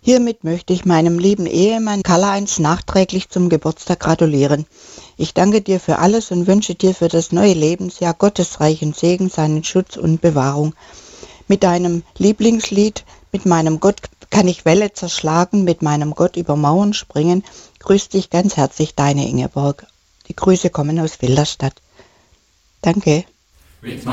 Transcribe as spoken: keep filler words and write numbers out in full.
Hiermit möchte ich meinem lieben Ehemann Karl-Heinz nachträglich zum Geburtstag gratulieren. Ich danke dir für alles und wünsche dir für das neue Lebensjahr gottesreichen Segen, seinen Schutz und Bewahrung. Mit deinem Lieblingslied, mit meinem Gott kann ich Welle zerschlagen, mit meinem Gott über Mauern springen, grüßt dich ganz herzlich, deine Ingeborg. Die Grüße kommen aus Wilderstadt. Danke.